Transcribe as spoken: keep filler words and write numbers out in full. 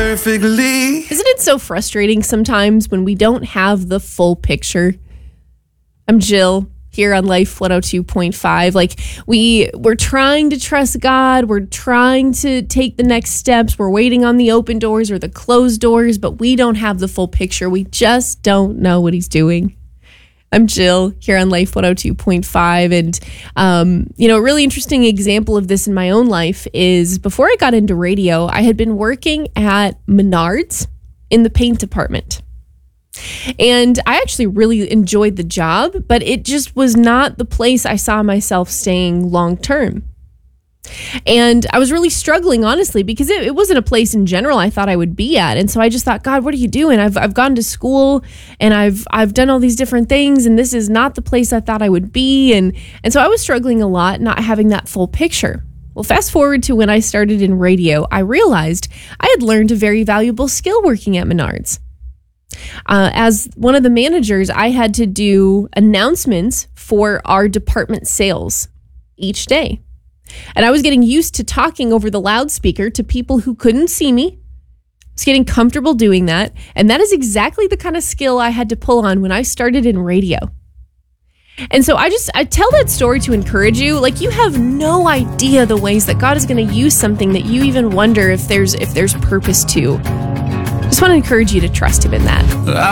perfectly. Isn't it so frustrating sometimes when we don't have the full picture? I'm Jill here on Life one oh two point five. Like we we're trying to trust God, we're trying to take the next steps, we're waiting on the open doors or the closed doors, but we don't have the full picture. We just don't know what he's doing. I'm Jill here on Life one oh two point five. And, um, you know, a really interesting example of this in my own life is before I got into radio, I had been working at Menards in the paint department. And I actually really enjoyed the job, but it just was not the place I saw myself staying long term. And I was really struggling, honestly, because it, it wasn't a place in general I thought I would be at. And so I just thought, God, what are you doing? I've I've gone to school and I've I've done all these different things, and this is not the place I thought I would be. And and so I was struggling a lot, not having that full picture. Well, fast forward to when I started in radio, I realized I had learned a very valuable skill working at Menards. Uh, as one of the managers, I had to do announcements for our department sales each day. And I was getting used to talking over the loudspeaker to people who couldn't see me. I was getting comfortable doing that. And that is exactly the kind of skill I had to pull on when I started in radio. And so I just, I tell that story to encourage you. Like, you have no idea the ways that God is going to use something that you even wonder if there's, if there's purpose to. Just want to encourage you to trust him in that.